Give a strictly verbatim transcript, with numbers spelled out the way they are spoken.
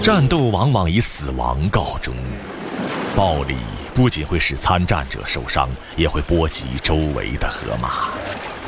战斗往往以死亡告终，暴力不仅会使参战者受伤，也会波及周围的河马。